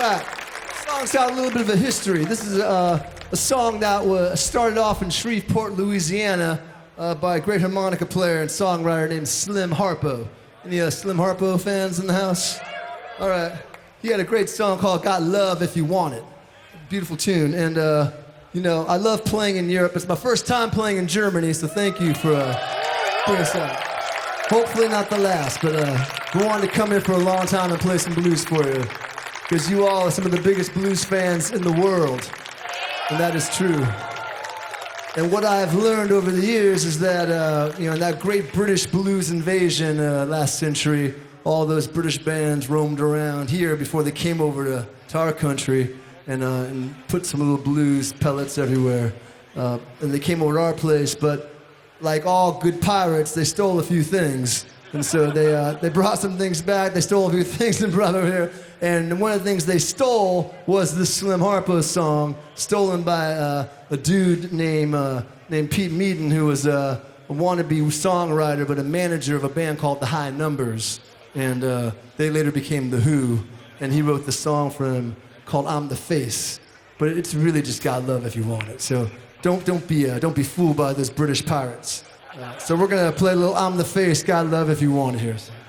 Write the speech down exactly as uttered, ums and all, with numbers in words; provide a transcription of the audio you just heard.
right. Song's got a little bit of a history. This is uh, a song that was started off in Shreveport, Louisiana, uh, by a great harmonica player and songwriter named Slim Harpo. Any uh, Slim Harpo fans in the house? All right. He had a great song called "Got Love If You Want It." Beautiful tune. And, uh, you know, I love playing in Europe. It's my first time playing in Germany, so thank you for uh, putting us out. Hopefully not the last, but uh, we wanted to come here for a long time and play some blues for you. Because you all are some of the biggest blues fans in the world. And that is true. And what I've learned over the years is that, uh, you know, in that great British blues invasion uh, last century, all those British bands roamed around here before they came over to, to our country and, uh, and put some little blues pellets everywhere. Uh, and they came over to our place, but like all good pirates, they stole a few things. And so they, uh, they brought some things back, they stole a few things and brought them here. And one of the things they stole was this Slim Harpo song, stolen by uh, a dude named, uh, named Pete Meaden, who was uh, a wannabe songwriter, but a manager of a band called The High Numbers. And uh, they later became The Who, and he wrote the song for them called "I'm the Face." But it's really just "Got Love If You Want It." So don't, don't, be, uh, don't be fooled by those British pirates. Uh, so we're gonna play a little "I'm the Face, Got Love If You Want It" here.